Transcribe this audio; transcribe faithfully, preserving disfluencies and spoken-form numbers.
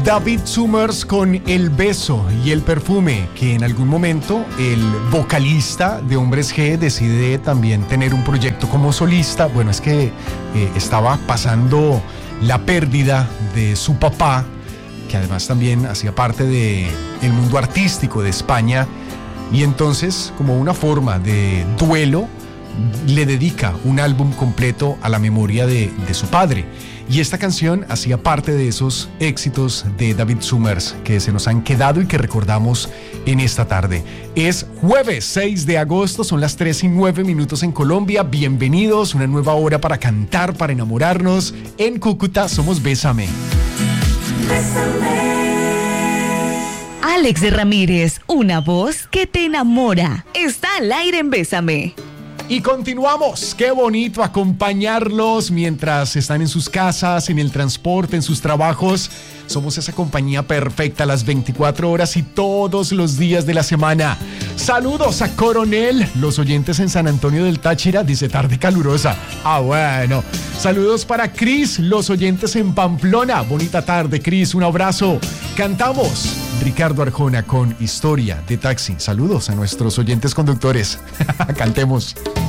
David Summers con El Beso y el Perfume, que en algún momento el vocalista de Hombres G decide también tener un proyecto como solista. Bueno, es que eh, estaba pasando la pérdida de su papá, que además también hacía parte del mundo artístico de España, y entonces, como una forma de duelo, le dedica un álbum completo a la memoria de, de su padre. Y esta canción hacía parte de esos éxitos de David Summers que se nos han quedado y que recordamos en esta tarde. Es jueves seis de agosto, son las tres y nueve minutos en Colombia. Bienvenidos, una nueva hora para cantar, para enamorarnos. En Cúcuta somos Bésame. Alex Ramírez, una voz que te enamora. Está al aire en Bésame. Y continuamos, qué bonito acompañarlos mientras están en sus casas, en el transporte, en sus trabajos. Somos esa compañía perfecta las veinticuatro horas y todos los días de la semana. Saludos a Coronel, los oyentes en San Antonio del Táchira, dice tarde calurosa. Ah, bueno. Saludos para Cris, los oyentes en Pamplona. Bonita tarde, Cris, un abrazo. Cantamos Ricardo Arjona con Historia de Taxi. Saludos a nuestros oyentes conductores. Cantemos.